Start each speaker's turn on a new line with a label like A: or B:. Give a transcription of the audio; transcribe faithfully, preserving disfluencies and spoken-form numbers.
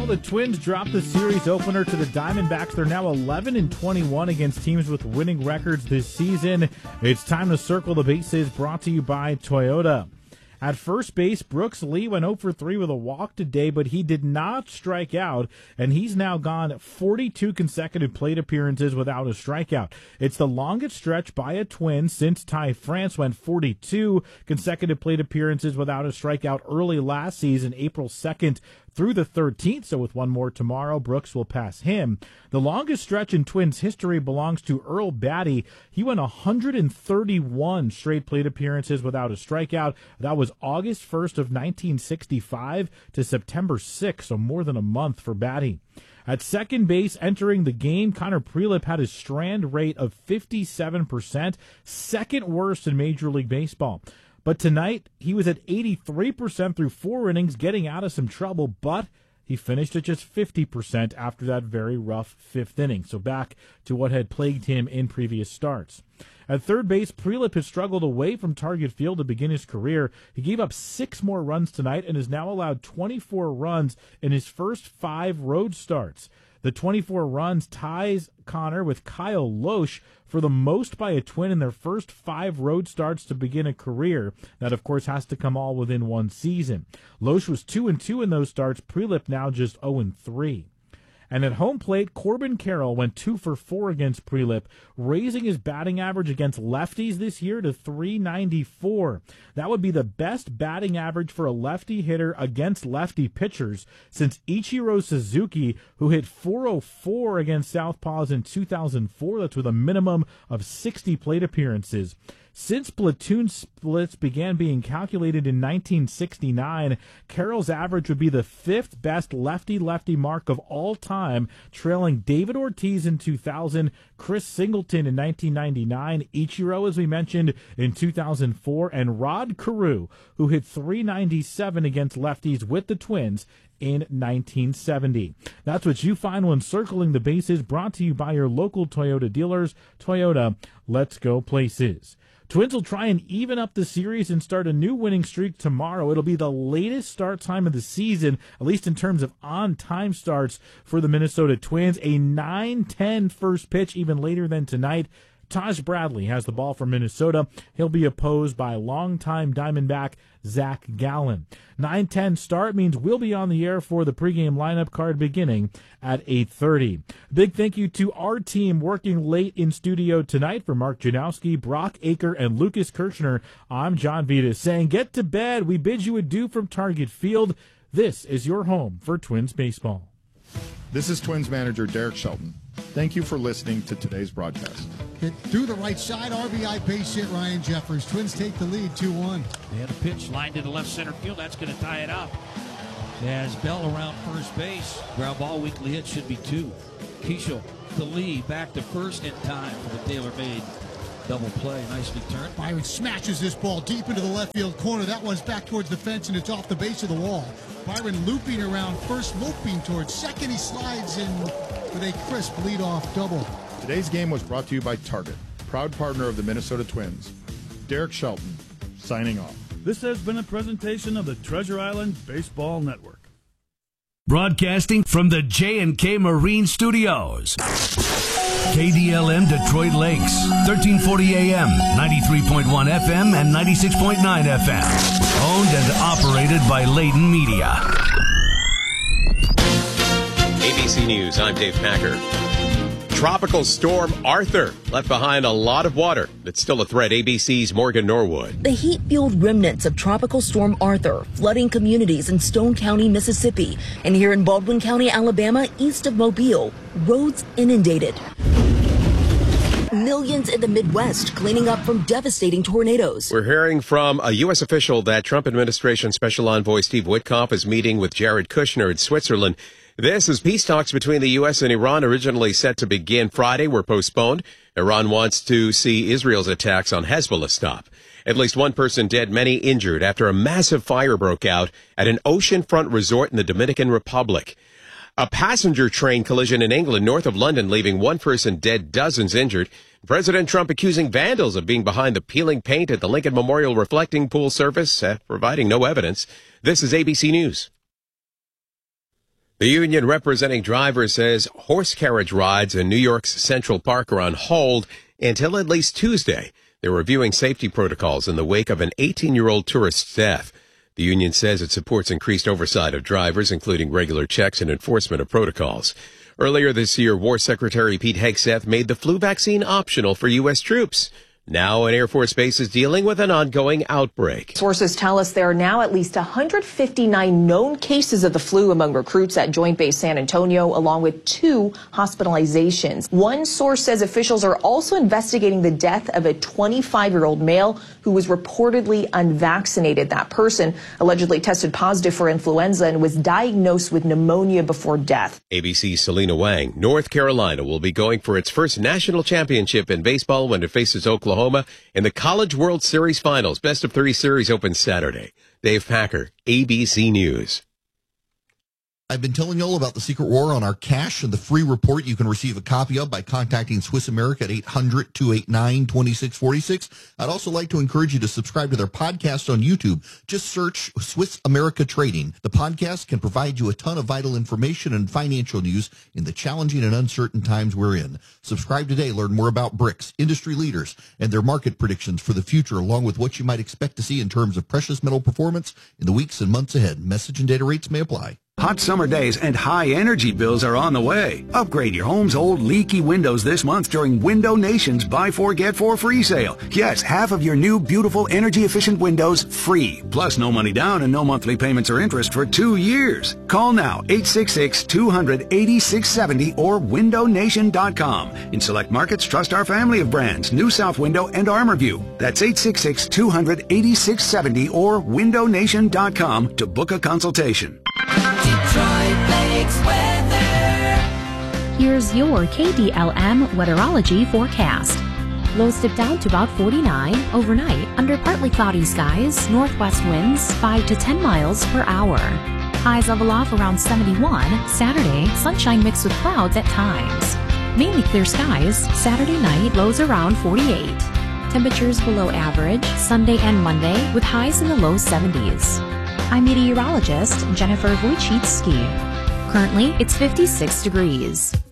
A: the Twins dropped the series opener to the Diamondbacks. They're now eleven and twenty-one against teams with winning records this season. It's time to circle the bases, brought to you by Toyota. At first base, Brooks Lee went oh for three with a walk today, but he did not strike out, and he's now gone forty-two consecutive plate appearances without a strikeout. It's the longest stretch by a Twin since Ty France went forty-two consecutive plate appearances without a strikeout early last season, April second through the thirteenth, so with one more tomorrow, Brooks will pass him. The longest stretch in Twins history belongs to Earl Batty. He went one hundred thirty-one straight plate appearances without a strikeout. That was August first of nineteen sixty-five to September sixth, so more than a month for Batty. At second base, entering the game, Connor Prielipp had a strand rate of fifty-seven percent, second worst in Major League Baseball. But tonight, he was at eighty-three percent through four innings, getting out of some trouble, but he finished at just fifty percent after that very rough fifth inning. So back to what had plagued him in previous starts. At third base, Prielipp has struggled away from target field to begin his career. He gave up six more runs tonight and has now allowed twenty-four runs in his first five road starts. The twenty-four runs ties Connor with Kyle Lohse for the most by a Twin in their first five road starts to begin a career. That, of course, has to come all within one season. Lohse was two and two in those starts. Prielipp now just oh and three. And at home plate, Corbin Carroll went two for four against Prielipp, raising his batting average against lefties this year to three ninety-four. That would be the best batting average for a lefty hitter against lefty pitchers since Ichiro Suzuki, who hit four oh four against southpaws in two thousand four. That's with a minimum of sixty plate appearances. Since platoon splits began being calculated in nineteen sixty-nine, Carroll's average would be the fifth best lefty-lefty mark of all time, trailing David Ortiz in two thousand, Chris Singleton in nineteen ninety-nine, Ichiro, as we mentioned, in two thousand four, and Rod Carew, who hit three ninety-seven against lefties with the Twins in nineteen seventy. That's what you find when circling the bases, brought to you by your local Toyota dealers. Toyota, let's go places. Twins will try and even up the series and start a new winning streak tomorrow. It'll be the latest start time of the season, at least in terms of on-time starts for the Minnesota Twins. A nine ten first pitch, even later than tonight. Taj Bradley has the ball for Minnesota. He'll be opposed by longtime Diamondback Zach Gallen. nine ten start means we'll be on the air for the pregame lineup card beginning at eight thirty. Big thank you to our team working late in studio tonight. For Mark Janowski, Brock Aker, and Lucas Kirchner, I'm John Vita saying get to bed. We bid you adieu from Target Field. This is your home for Twins baseball.
B: This is Twins manager Derek Shelton. Thank you for listening to today's broadcast.
C: Hit through the right side, R B I base hit, Ryan Jeffers. Twins take the lead two one.
D: They had a pitch lined to the left center field. That's going to tie it up. As Bell around first base. Ground ball, weakly hit, should be two. Keishel to Lee, back to first in time for the tailor-made double play. Nicely turned.
C: Byron smashes this ball deep into the left field corner. That one's back towards the fence, and it's off the base of the wall. Byron looping around first, loping towards second. He slides in with a crisp leadoff double.
B: Today's game was brought to you by Target, proud partner of the Minnesota Twins. Derek Shelton, signing off.
E: This has been a presentation of the Treasure Island Baseball Network.
F: Broadcasting from the J and K Marine Studios. K D L M Detroit Lakes, thirteen forty A M, ninety-three point one F M, and ninety-six point nine F M. Owned and operated by Layton Media.
G: A B C News, I'm Dave Packer. Tropical storm Arthur left behind a lot of water. That's still a threat. A B C's Morgan Norwood.
H: The heat-fueled remnants of Tropical Storm Arthur flooding communities in Stone County, Mississippi, and here in Baldwin County, Alabama, east of Mobile. Roads inundated. Millions in the Midwest cleaning up from devastating tornadoes.
G: We're hearing from a U S official that Trump administration Special Envoy Steve Witkoff is meeting with Jared Kushner in Switzerland. This is peace talks between the U S and Iran, originally set to begin Friday, were postponed. Iran wants to see Israel's attacks on Hezbollah stop. At least one person dead, many injured after a massive fire broke out at an oceanfront resort in the Dominican Republic. A passenger train collision in England, north of London, leaving one person dead, dozens injured. President Trump accusing vandals of being behind the peeling paint at the Lincoln Memorial reflecting pool surface, uh, providing no evidence. This is A B C News. The union representing drivers says horse carriage rides in New York's Central Park are on hold until at least Tuesday. They're reviewing safety protocols in the wake of an eighteen-year-old tourist's death. The union says it supports increased oversight of drivers, including regular checks and enforcement of protocols. Earlier this year, War Secretary Pete Hegseth made the flu vaccine optional for U S troops. Now an Air Force base is dealing with an ongoing outbreak.
I: Sources tell us there are now at least one hundred fifty-nine known cases of the flu among recruits at Joint Base San Antonio, along with two hospitalizations. One source says officials are also investigating the death of a twenty-five-year-old male who was reportedly unvaccinated. That person allegedly tested positive for influenza and was diagnosed with pneumonia before death.
G: A B C's Selena Wang. North Carolina will be going for its first national championship in baseball when it faces Oklahoma in the College World Series Finals. Best of three series opens Saturday. Dave Packer, A B C News.
J: I've been telling you all about the secret war on our cash and the free report you can receive a copy of by contacting Swiss America at eight hundred, two eight nine, two six four six. I'd also like to encourage you to subscribe to their podcast on YouTube. Just search Swiss America Trading. The podcast can provide you a ton of vital information and financial news in the challenging and uncertain times we're in. Subscribe today. Learn more about bricks, industry leaders, and their market predictions for the future, along with what you might expect to see in terms of precious metal performance in the weeks and months ahead. Message and data rates may apply.
F: Hot summer days and high energy bills are on the way. Upgrade your home's old leaky windows this month during Window Nation's Buy Four Get Four free sale. Yes, half of your new beautiful energy efficient windows free. Plus no money down and no monthly payments or interest for two years. Call now eight six six, two hundred, eighty-six seventy or window nation dot com. In select markets, trust our family of brands, New South Window and ArmorView. That's eight six six, two hundred, eighty-six seventy or window nation dot com to book a consultation.
K: Detroit Lakes weather.
L: Here's your K D L M weatherology forecast. Lows dip down to about forty-nine overnight under partly cloudy skies, northwest winds five to ten miles per hour. Highs level off around seventy-one. Saturday, sunshine mixed with clouds at times. Mainly clear skies. Saturday night, lows around forty-eight. Temperatures below average Sunday and Monday with highs in the low seventies. I'm meteorologist Jennifer Wojcicki. Currently, it's fifty-six degrees.